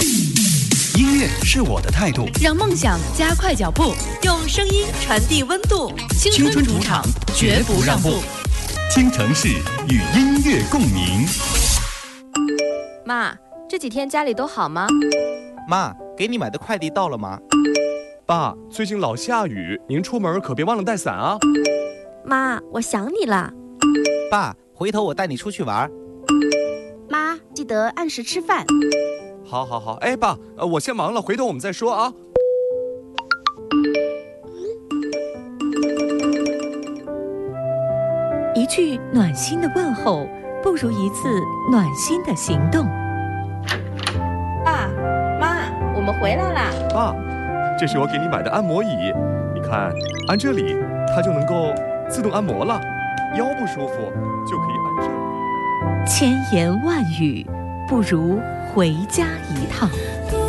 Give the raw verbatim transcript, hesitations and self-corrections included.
音乐是我的态度， 让梦想加快脚步，用声音传递温度。青春主场，绝不让步。 听城市与音乐共鸣。 妈，这几天家里都好吗？ 妈，给你买的快递到了吗？ 爸，最近老下雨，您出门可别忘了带伞啊。 妈，我想你了。 爸，回头我带你出去玩。 妈，记得按时吃饭。 好好好，哎，爸，呃，我先忙了，回头我们再说啊。 一句暖心的问候，不如一次暖心的行动。 爸妈，我们回来啦。 爸，这是我给你买的按摩椅，你看，按这里它就能够自动按摩了，腰不舒服就可以按这里。 千言万语，不如回家一趟。